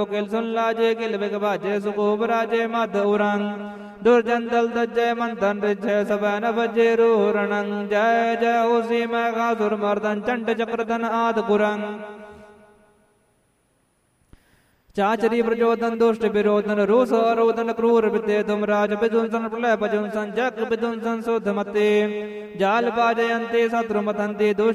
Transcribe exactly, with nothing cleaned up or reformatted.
किल सुन लाजे किल बिग बाजे सुकोब राजे मद उरंग दुर्जन दल दजय मंथन रिजय सबन बजे रूरणं जय जय उसी मैघासुर मर्दन चंड चक्रधन आद गुरंग चाचरी प्रचोदन दुष्ट विरोधन रोष अरोधन क्रूर विद्य तुम राज विध्वंसन प्रलय भजुंसन जग विध्वंसन शोध मते जाल बाजयंते शत्रु मतंते दुष्ट